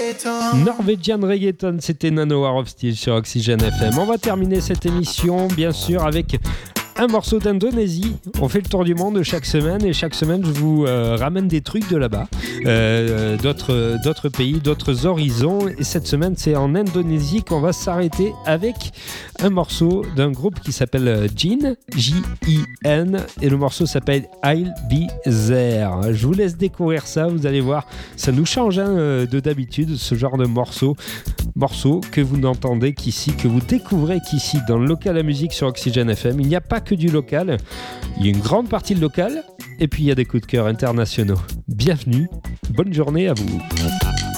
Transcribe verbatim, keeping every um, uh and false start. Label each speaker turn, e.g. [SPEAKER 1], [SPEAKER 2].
[SPEAKER 1] Norwegian Reggaeton, c'était Nanowar of Steel sur Oxygène F M. On va terminer cette émission, bien sûr, avec un morceau d'Indonésie. On fait le tour du monde chaque semaine et chaque semaine, je vous euh, ramène des trucs de là-bas, euh, d'autres, d'autres pays, d'autres horizons. Et cette semaine, c'est en Indonésie qu'on va s'arrêter avec un morceau d'un groupe qui s'appelle Jin, J I N, et le morceau s'appelle I'll Be There. Je vous laisse découvrir ça, vous allez voir, ça nous change hein, de d'habitude, ce genre de morceau. Morceau que vous n'entendez qu'ici, que vous découvrez qu'ici dans le local à musique sur Oxygène F M. Il n'y a pas que du local, il y a une grande partie de local et puis il y a des coups de cœur internationaux. Bienvenue, bonne journée à vous.